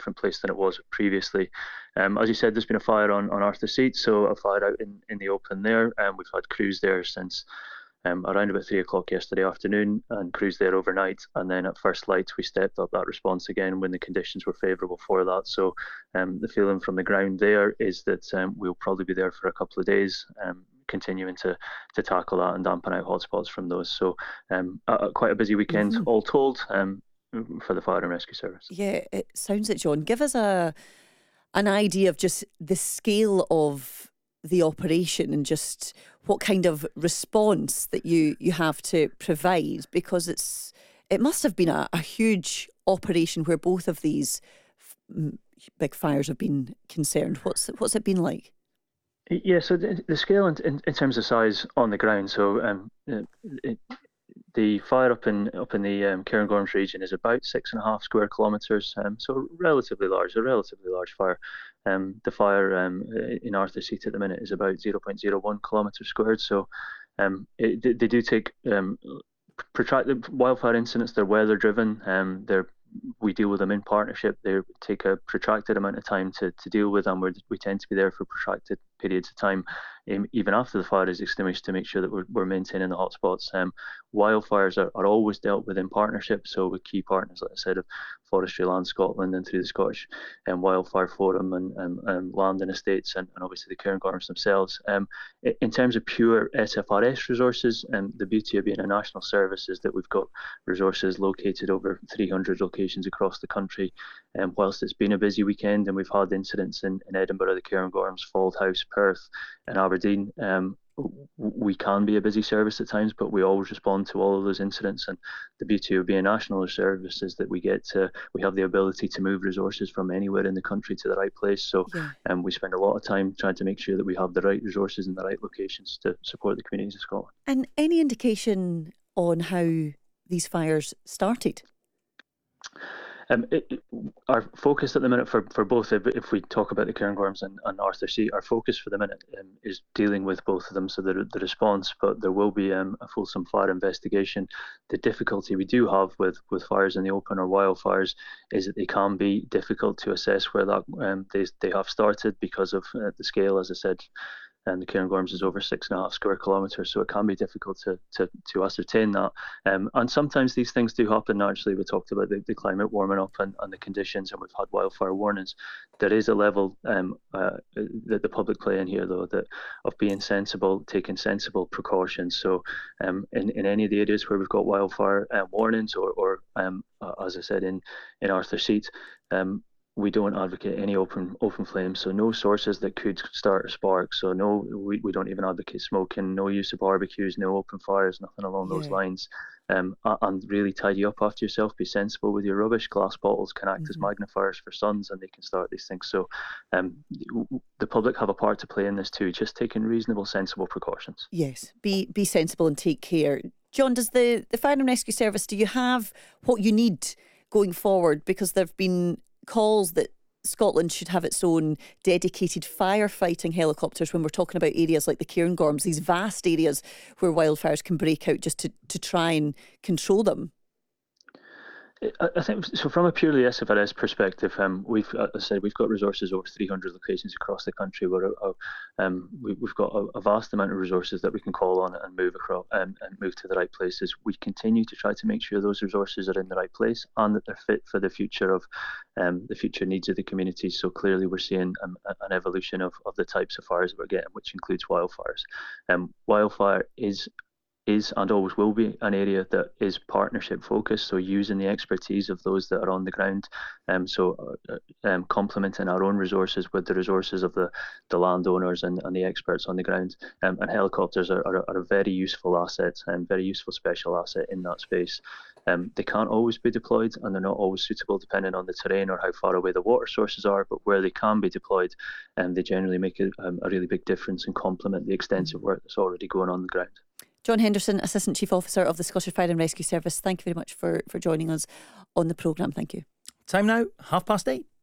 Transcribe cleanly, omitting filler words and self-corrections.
different place than it was previously. As you said, there's been a fire on Arthur Seat, so a fire out in the open there. We've had crews there since around about 3 o'clock yesterday afternoon, and crews there overnight. And then at first light, we stepped up that response again when the conditions were favourable for that. So the feeling from the ground there is that we'll probably be there for a couple of days, continuing to tackle that and dampen out hotspots from those. So quite a busy weekend all told for the Fire and Rescue Service. Yeah, it sounds it, John. Give us an idea of just the scale of the operation and just what kind of response that you have to provide, because it must have been a huge operation where both of these big fires have been concerned. What's it been like? Yeah, so the scale in terms of size on the ground. So the fire up in the Cairngorms region is about 6.5 square kilometres. So relatively large fire. The fire in Arthur Seat at the minute is about 0.01 kilometres squared. So they do take protracted wildfire incidents. They're weather driven. We deal with them in partnership. They take a protracted amount of time to deal with, and we tend to be there for protracted periods of time, even after the fire is extinguished, to make sure that we're maintaining the hotspots. Wildfires are always dealt with in partnership, so with key partners, like I said, of Forestry Land Scotland and through the Scottish Wildfire Forum and Land and Estates, and obviously the Cairngorms themselves. In terms of pure SFRS resources, the beauty of being a national service is that we've got resources located over 300 locations across the country. Whilst it's been a busy weekend and we've had incidents in Edinburgh, the Cairngorms, Fauldhouse, Perth and Aberdeen, we can be a busy service at times, but we always respond to all of those incidents. And the beauty of being a national service is that we have the ability to move resources from anywhere in the country to the right place. So we spend a lot of time trying to make sure that we have the right resources in the right locations to support the communities of Scotland. And any indication on how these fires started? Our focus at the minute for both, if we talk about the Cairngorms and Arthur Seat, our focus for the minute is dealing with both of them, so the response, but there will be a fulsome fire investigation. The difficulty we do have with fires in the open or wildfires is that they can be difficult to assess where that they have started because of the scale, as I said. And the Cairngorms is over 6.5 square kilometres, so it can be difficult to ascertain that. And sometimes these things do happen naturally. We talked about the climate warming up and the conditions, and we've had wildfire warnings. There is a level that the public play in here, though, that of being sensible, taking sensible precautions. So in any of the areas where we've got wildfire warnings, or as I said, in Arthur Seat, we don't advocate any open flames, so no sources that could start a spark. So we don't even advocate smoking, no use of barbecues, no open fires, nothing along those lines. And really tidy up after yourself, be sensible with your rubbish. Glass bottles can act as magnifiers for suns, and they can start these things. So the public have a part to play in this too, just taking reasonable, sensible precautions. Yes, be sensible and take care. John, does the Fire and Rescue Service, do you have what you need going forward? Because there have been calls that Scotland should have its own dedicated firefighting helicopters when we're talking about areas like the Cairngorms, these vast areas where wildfires can break out, just to try and control them. I think so. From a purely SFRS perspective, we've got resources over 300 locations across the country where we've got a vast amount of resources that we can call on and move across and move to the right places. We continue to try to make sure those resources are in the right place and that they're fit for the future of the future needs of the community. So clearly, we're seeing an evolution of the types of fires that we're getting, which includes wildfires. Wildfire is and always will be an area that is partnership focused, so using the expertise of those that are on the ground, complementing our own resources with the resources of the landowners and the experts on the ground. And helicopters are a very useful asset and very useful special asset in that space. They can't always be deployed, and they're not always suitable depending on the terrain or how far away the water sources are, but where they can be deployed, they generally make a really big difference and complement the extensive work that's already going on the ground. John Henderson, Assistant Chief Officer of the Scottish Fire and Rescue Service, thank you very much for joining us on the programme. Thank you. Time now, 8:30.